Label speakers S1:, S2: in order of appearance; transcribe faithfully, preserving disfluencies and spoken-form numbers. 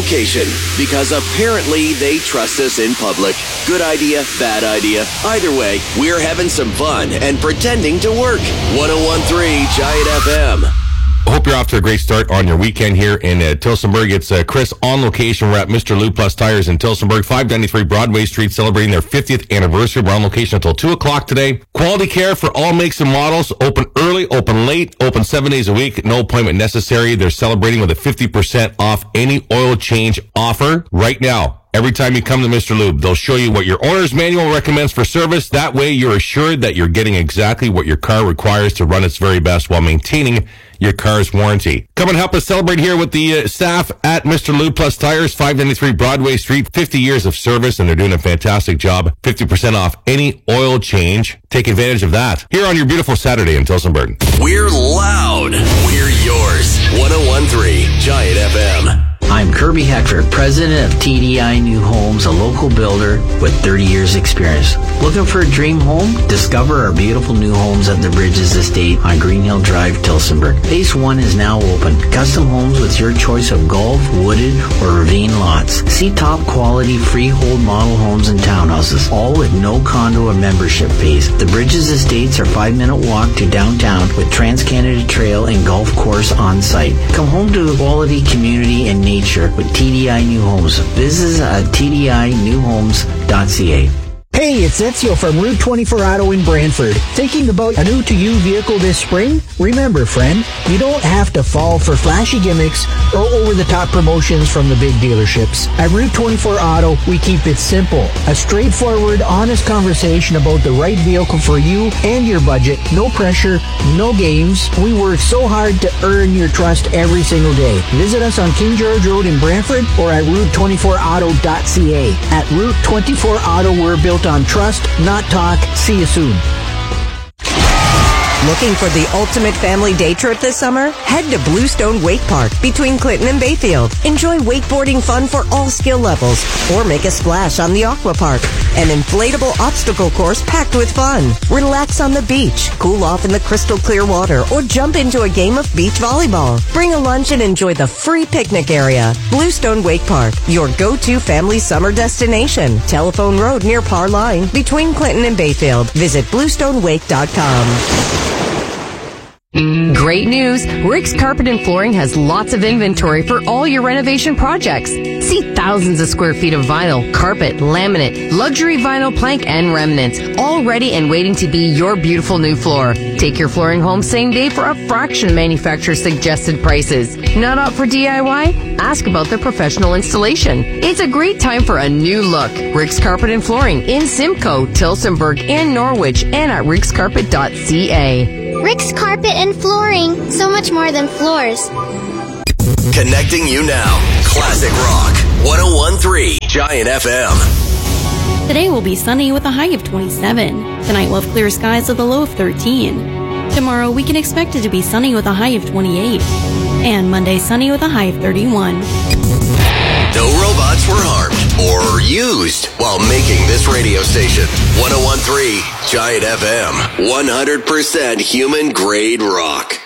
S1: location, because apparently they trust us in public. Good idea, bad idea. Either way, we're having some fun and pretending to work. one oh one point three Giant F M.
S2: I hope you're off to a great start on your weekend here in uh, Tillsonburg. It's uh, Chris on location. We're at Mister Lube Plus Tires in Tillsonburg, five ninety-three Broadway Street, celebrating their fiftieth anniversary. We're on location until two o'clock today. Quality care for all makes and models. Open early, open late, open seven days a week. No appointment necessary. They're celebrating with a fifty percent off any oil change offer right now. Every time you come to Mister Lube, they'll show you what your owner's manual recommends for service. That way, you're assured that you're getting exactly what your car requires to run its very best while maintaining your car's warranty. Come and help us celebrate here with the uh, staff at Mister Lube Plus Tires, five ninety-three Broadway Street, fifty years of service, and they're doing a fantastic job. fifty percent off any oil change. Take advantage of that here on your beautiful Saturday in Tillsonburg.
S1: We're loud. We're yours. one oh one point three Giant F M.
S3: I'm Kirby Heckford, president of T D I New Homes, a local builder with thirty years experience. Looking for a dream home? Discover our beautiful new homes at the Bridges Estate on Green Hill Drive, Tillsonburg. Phase one is now open. Custom homes with your choice of golf, wooded, or ravine lots. See top quality freehold model homes and townhouses, all with no condo or membership fees. The Bridges Estates are five minute walk to downtown with Trans-Canada Trail and golf course on site. Come home to a quality community and nature with T D I New Homes. Visit us at T D I new homes dot C A.
S4: Hey, it's Ezio from Route twenty-four Auto in Brantford. Thinking about a new-to-you vehicle this spring? Remember, friend, you don't have to fall for flashy gimmicks or over-the-top promotions from the big dealerships. At Route twenty-four Auto, we keep it simple. A straightforward, honest conversation about the right vehicle for you and your budget. No pressure, no games. We work so hard to earn your trust every single day. Visit us on King George Road in Brantford or at route twenty-four auto dot C A. At Route twenty-four Auto, we're built on trust, not talk. See you soon.
S5: Looking for the ultimate family day trip this summer? Head to Bluestone Wake Park between Clinton and Bayfield. Enjoy wakeboarding fun for all skill levels, or make a splash on the Aqua Park, an inflatable obstacle course packed with fun. Relax on the beach, cool off in the crystal clear water, or jump into a game of beach volleyball. Bring a lunch and enjoy the free picnic area. Bluestone Wake Park, your go-to family summer destination. Telephone Road near Par Line between Clinton and Bayfield. Visit bluestone wake dot com.
S6: Great news! Rick's Carpet and Flooring has lots of inventory for all your renovation projects. See thousands of square feet of vinyl, carpet, laminate, luxury vinyl plank, and remnants, all ready and waiting to be your beautiful new floor. Take your flooring home same day for a fraction of manufacturer's suggested prices. Not up for D I Y? Ask about their professional installation. It's a great time for a new look. Rick's Carpet and Flooring in Simcoe, Tillsonburg, and Norwich, and at ricks carpet dot C A.
S7: Rick's Carpet and Flooring. So much more than floors.
S1: Connecting you now. Classic Rock. one oh one point three Giant F M.
S8: Today will be sunny with a high of twenty-seven. Tonight we'll have clear skies with a low of thirteen. Tomorrow we can expect it to be sunny with a high of twenty-eight. And Monday sunny with a high of thirty-one.
S1: No robots were harmed or used while making this radio station. one oh one point three Giant F M. one hundred percent human grade rock.